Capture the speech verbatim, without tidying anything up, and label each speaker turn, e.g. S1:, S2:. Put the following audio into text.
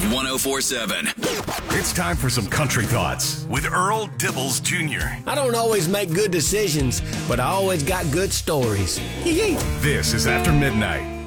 S1: one oh four point seven.
S2: It's time for some country thoughts with Earl Dibbles Junior
S3: I don't always make good decisions, but I always got good stories.
S2: This is After Midnight.